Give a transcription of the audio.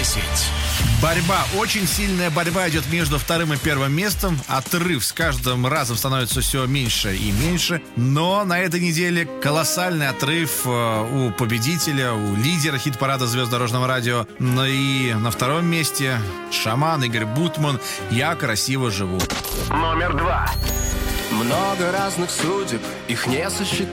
10. Борьба, очень сильная борьба идет между вторым и первым местом. Отрыв с каждым разом становится все меньше и меньше. Но на этой неделе колоссальный отрыв у победителя, у лидера хит-парада «Звезд дорожного радио». Ну и на втором месте Шаман Игорь Бутман «Я красиво живу». Номер 2. Много разных судеб, их не сосчитать.